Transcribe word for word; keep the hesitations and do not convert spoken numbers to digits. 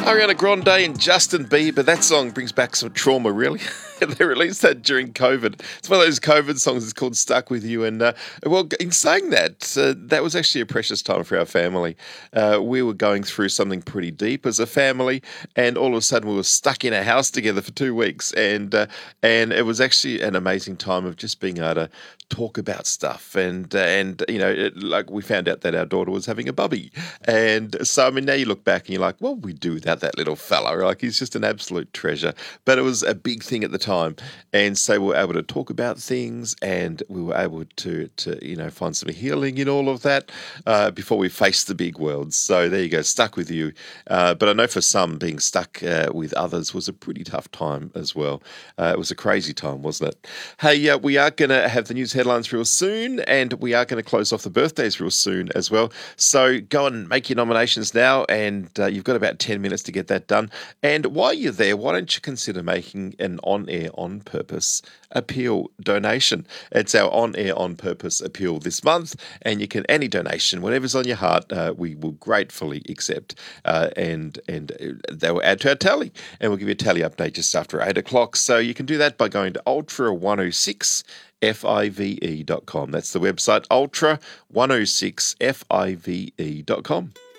Ariana Grande and Justin Bieber. That song brings back some trauma, really. They released that during COVID. It's one of those COVID songs. It's called Stuck With You. And, uh, well, in saying that, uh, that was actually a precious time for our family. Uh, we were going through something pretty deep as a family, and all of a sudden we were stuck in a house together for two weeks. And uh, and it was actually an amazing time of just being able to talk about stuff. And, uh, and you know, it, like we found out that our daughter was having a bubby. And so, I mean, now you look back and you're like, what would we do without that little fella? Like, he's just an absolute treasure. But it was a big thing at the time. And so we were able to talk about things, and we were able to, to you know, find some healing in all of that uh, before we faced the big world. So there you go, Stuck With You. Uh, but I know for some, being stuck uh, with others was a pretty tough time as well. Uh, it was a crazy time, wasn't it? Hey, uh, we are going to have the news headlines real soon, and we are going to close off the birthdays real soon as well. So go and make your nominations now, and uh, you've got about ten minutes to get that done. And while you're there, why don't you consider making an on-air On Purpose appeal donation? It's our on-air On Purpose appeal this month, and you can, any donation, whatever's on your heart, uh, we will gratefully accept, uh, and and they will add to our tally, and we'll give you a tally update just after eight o'clock. So you can do that by going to ultra one oh six five e dot com. That's the website, ultra one oh six five e dot com.